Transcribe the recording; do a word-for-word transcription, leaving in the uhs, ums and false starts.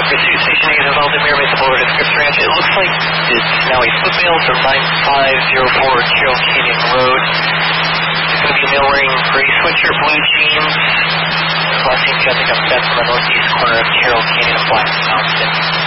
Pursuit Station eight of Altamira, Mesa Boulevard at Scripps Ranch. It looks like it's now a footmail from nine five zero four Carroll Canyon Road. It's going to be a male wearing gray sweatshirt, blue jeans. Last name, I think I'm set from the northeast corner of Carroll Canyon and Black Mountain.